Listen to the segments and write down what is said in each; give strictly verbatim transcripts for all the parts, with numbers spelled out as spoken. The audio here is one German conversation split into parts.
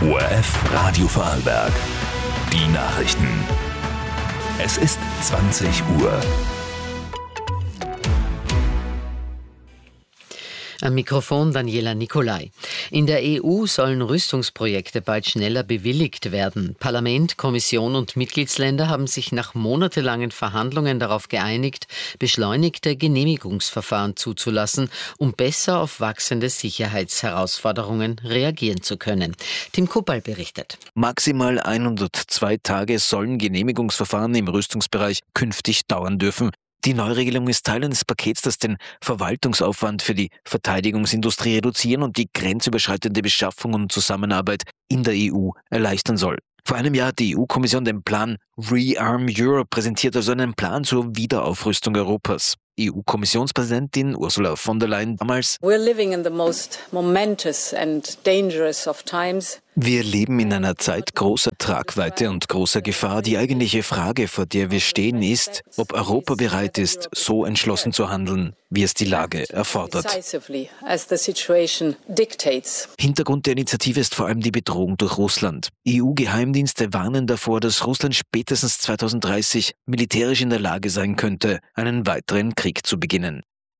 O R F Radio Vorarlberg. Die Nachrichten. Es ist zwanzig Uhr. Am Mikrofon Daniela Nicolai. In der E U sollen Rüstungsprojekte bald schneller bewilligt werden. Parlament, Kommission und Mitgliedsländer haben sich nach monatelangen Verhandlungen darauf geeinigt, beschleunigte Genehmigungsverfahren zuzulassen, um besser auf wachsende Sicherheitsherausforderungen reagieren zu können. Tim Kuppal berichtet. Maximal hundertzwei Tage sollen Genehmigungsverfahren im Rüstungsbereich künftig dauern dürfen. Die Neuregelung ist Teil eines Pakets, das den Verwaltungsaufwand für die Verteidigungsindustrie reduzieren und die grenzüberschreitende Beschaffung und Zusammenarbeit in der E U erleichtern soll. Vor einem Jahr hat die E U-Kommission den Plan Rearm Europe präsentiert, also einen Plan zur Wiederaufrüstung Europas. E U-Kommissionspräsidentin Ursula von der Leyen damals: We're living in the most momentous and dangerous of times. Wir leben in einer Zeit großer Tragweite und großer Gefahr. Die eigentliche Frage, vor der wir stehen, ist, ob Europa bereit ist, so entschlossen zu handeln, wie es die Lage erfordert. Hintergrund der Initiative ist vor allem die Bedrohung durch Russland. E U-Geheimdienste warnen davor, dass Russland spätestens zweitausenddreißig militärisch in der Lage sein könnte, einen weiteren Krieg zu beginnen.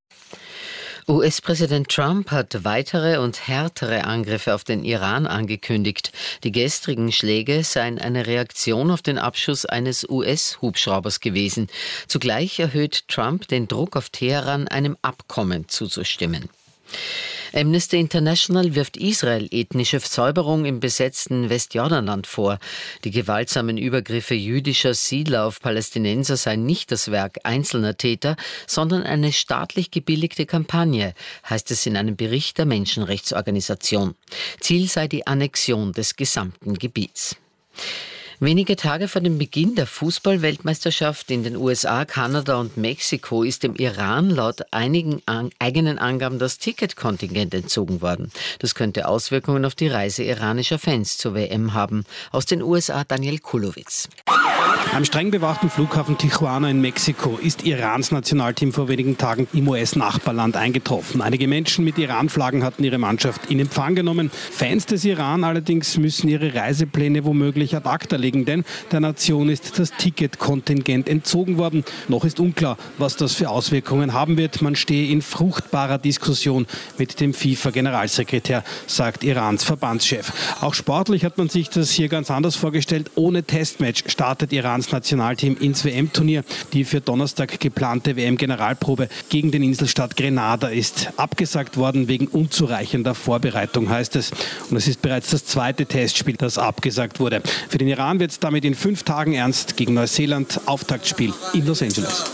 U S-Präsident Trump hat weitere und härtere Angriffe auf den Iran angekündigt. Die gestrigen Schläge seien eine Reaktion auf den Abschuss eines U S-Hubschraubers gewesen. Zugleich erhöht Trump den Druck auf Teheran, einem Abkommen zuzustimmen. Amnesty International wirft Israel ethnische Säuberung im besetzten Westjordanland vor. Die gewaltsamen Übergriffe jüdischer Siedler auf Palästinenser seien nicht das Werk einzelner Täter, sondern eine staatlich gebilligte Kampagne, heißt es in einem Bericht der Menschenrechtsorganisation. Ziel sei die Annexion des gesamten Gebiets. Wenige Tage vor dem Beginn der Fußball-Weltmeisterschaft in den U S A, Kanada und Mexiko ist dem Iran laut einigen an, eigenen Angaben das Ticketkontingent entzogen worden. Das könnte Auswirkungen auf die Reise iranischer Fans zur W M haben. Aus den U S A Daniel Kulowitz. Am streng bewachten Flughafen Tijuana in Mexiko ist Irans Nationalteam vor wenigen Tagen im U S-Nachbarland eingetroffen. Einige Menschen mit Iran-Flaggen hatten ihre Mannschaft in Empfang genommen. Fans des Iran allerdings müssen ihre Reisepläne womöglich ad acta legen, denn der Nation ist das Ticketkontingent entzogen worden. Noch ist unklar, was das für Auswirkungen haben wird. Man stehe in fruchtbarer Diskussion mit dem FIFA-Generalsekretär, sagt Irans Verbandschef. Auch sportlich hat man sich das hier ganz anders vorgestellt. Ohne Testmatch startet Irans Nationalteam ins W M-Turnier. Die für Donnerstag geplante W M-Generalprobe gegen den Inselstaat Grenada ist abgesagt worden wegen unzureichender Vorbereitung, heißt es. Und es ist bereits das zweite Testspiel, das abgesagt wurde. Für den Iran wird es damit in fünf Tagen ernst gegen Neuseeland. Auftaktspiel in Los Angeles.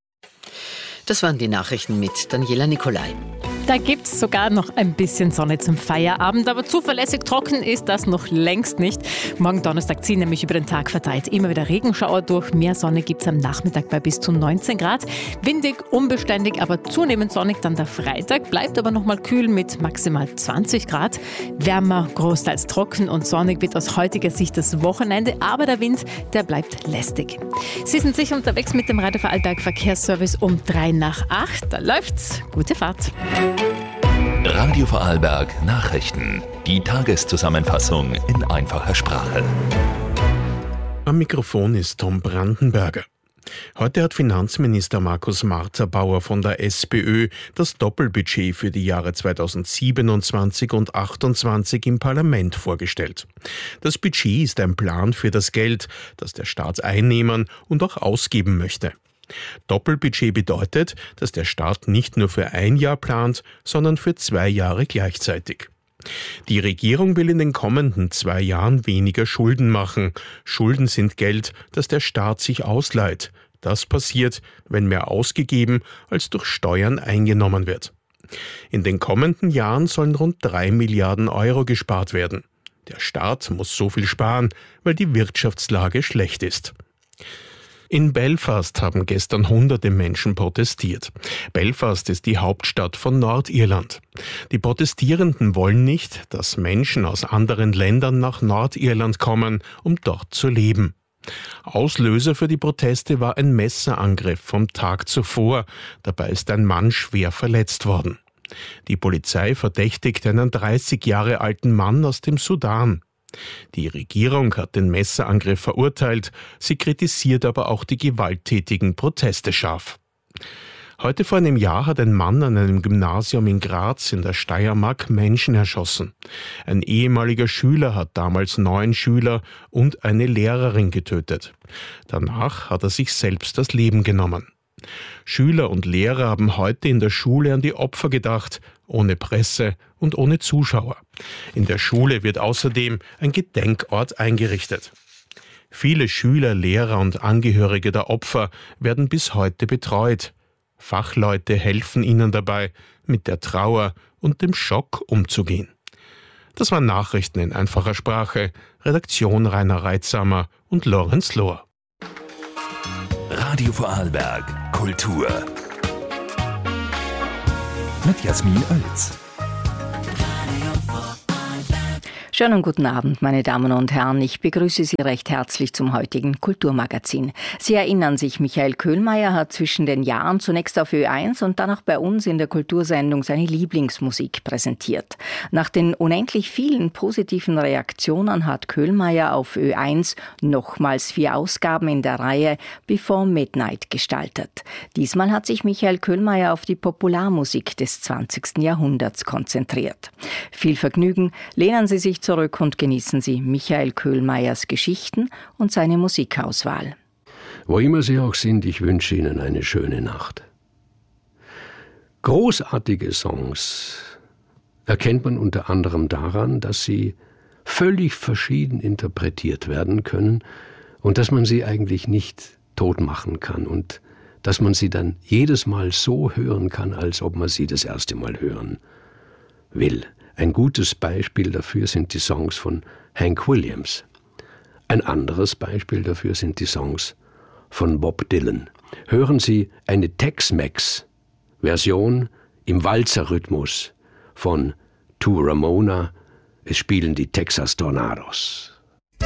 Das waren die Nachrichten mit Daniela Nicolai. Da gibt es sogar noch ein bisschen Sonne zum Feierabend, aber zuverlässig trocken ist das noch längst nicht. Morgen Donnerstag ziehen nämlich über den Tag verteilt immer wieder Regenschauer durch. Mehr Sonne gibt es am Nachmittag bei bis zu neunzehn Grad. Windig, unbeständig, aber zunehmend sonnig dann der Freitag. Bleibt aber noch mal kühl mit maximal zwanzig Grad. Wärmer, großteils trocken und sonnig wird aus heutiger Sicht das Wochenende, aber der Wind, der bleibt lästig. Sie sind sicher unterwegs mit dem Radio Vorarlberg Verkehrsservice um drei nach acht. Da läuft's. Gute Fahrt. Radio Vorarlberg Nachrichten. Die Tageszusammenfassung in einfacher Sprache. Am Mikrofon ist Tom Brandenberger. Heute hat Finanzminister Markus Marzer-Bauer von der SPÖ das Doppelbudget für die Jahre zweitausendsiebenundzwanzig und achtundzwanzig im Parlament vorgestellt. Das Budget ist ein Plan für das Geld, das der Staat einnehmen und auch ausgeben möchte. Doppelbudget bedeutet, dass der Staat nicht nur für ein Jahr plant, sondern für zwei Jahre gleichzeitig. Die Regierung will in den kommenden zwei Jahren weniger Schulden machen. Schulden sind Geld, das der Staat sich ausleiht. Das passiert, wenn mehr ausgegeben als durch Steuern eingenommen wird. In den kommenden Jahren sollen rund drei Milliarden Euro gespart werden. Der Staat muss so viel sparen, weil die Wirtschaftslage schlecht ist. In Belfast haben gestern hunderte Menschen protestiert. Belfast ist die Hauptstadt von Nordirland. Die Protestierenden wollen nicht, dass Menschen aus anderen Ländern nach Nordirland kommen, um dort zu leben. Auslöser für die Proteste war ein Messerangriff vom Tag zuvor. Dabei ist ein Mann schwer verletzt worden. Die Polizei verdächtigt einen dreißig Jahre alten Mann aus dem Sudan. Die Regierung hat den Messerangriff verurteilt, sie kritisiert aber auch die gewalttätigen Proteste scharf. Heute vor einem Jahr hat ein Mann an einem Gymnasium in Graz in der Steiermark Menschen erschossen. Ein ehemaliger Schüler hat damals neun Schüler und eine Lehrerin getötet. Danach hat er sich selbst das Leben genommen. Schüler und Lehrer haben heute in der Schule an die Opfer gedacht, ohne Presse und ohne Zuschauer. In der Schule wird außerdem ein Gedenkort eingerichtet. Viele Schüler, Lehrer und Angehörige der Opfer werden bis heute betreut. Fachleute helfen ihnen dabei, mit der Trauer und dem Schock umzugehen. Das waren Nachrichten in einfacher Sprache. Redaktion Rainer Reitsamer und Lorenz Lohr. Radio Vorarlberg Kultur mit Jasmin Oelz. Schönen guten Abend, meine Damen und Herren. Ich begrüße Sie recht herzlich zum heutigen Kulturmagazin. Sie erinnern sich, Michael Köhlmeier hat zwischen den Jahren zunächst auf Ö eins und dann auch bei uns in der Kultursendung seine Lieblingsmusik präsentiert. Nach den unendlich vielen positiven Reaktionen hat Köhlmeier auf Ö eins nochmals vier Ausgaben in der Reihe Before Midnight gestaltet. Diesmal hat sich Michael Köhlmeier auf die Popularmusik des zwanzigsten Jahrhunderts konzentriert. Viel Vergnügen, lehnen Sie sich zurück und genießen Sie Michael Köhlmeiers Geschichten und seine Musikauswahl. Wo immer Sie auch sind, ich wünsche Ihnen eine schöne Nacht. Großartige Songs erkennt man unter anderem daran, dass sie völlig verschieden interpretiert werden können und dass man sie eigentlich nicht tot machen kann und dass man sie dann jedes Mal so hören kann, als ob man sie das erste Mal hören will. Ein gutes Beispiel dafür sind die Songs von Hank Williams. Ein anderes Beispiel dafür sind die Songs von Bob Dylan. Hören Sie eine Tex-Mex-Version im Walzerrhythmus von To Ramona. Es spielen die Texas Tornados.